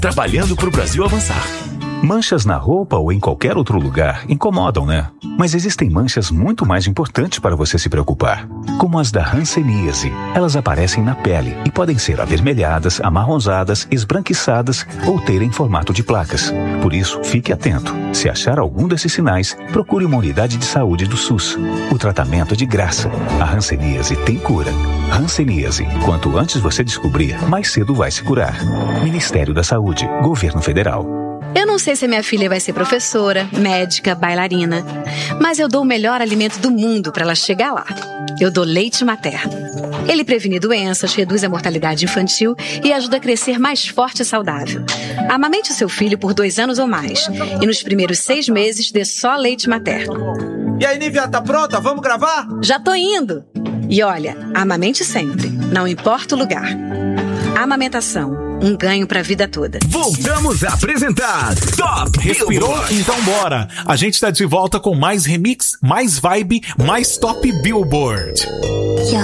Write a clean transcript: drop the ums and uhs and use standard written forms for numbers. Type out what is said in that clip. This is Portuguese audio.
trabalhando para o Brasil avançar. Manchas na roupa ou em qualquer outro lugar incomodam, né? Mas existem manchas muito mais importantes para você se preocupar, como as da hanseníase. Elas aparecem na pele e podem ser avermelhadas, amarronzadas, esbranquiçadas ou terem formato de placas. Por isso, fique atento. Se achar algum desses sinais, procure uma unidade de saúde do SUS. O tratamento é de graça. A hanseníase tem cura. Hanseníase. Quanto antes você descobrir, mais cedo vai se curar. Ministério da Saúde. Governo Federal. Eu não sei se a minha filha vai ser professora, médica, bailarina, mas eu dou o melhor alimento do mundo para ela chegar lá. Eu dou leite materno. Ele previne doenças, reduz a mortalidade infantil e ajuda a crescer mais forte e saudável. Amamente o seu filho por 2 anos ou mais e nos primeiros 6 meses dê só leite materno. E aí, Nívia, tá pronta? Vamos gravar? Já tô indo! E olha, amamente sempre, não importa o lugar. Amamentação, um ganho pra vida toda. Voltamos a apresentar Top Respirou? Billboard. Então bora! A gente tá de volta com mais remix, mais vibe, mais Top Billboard.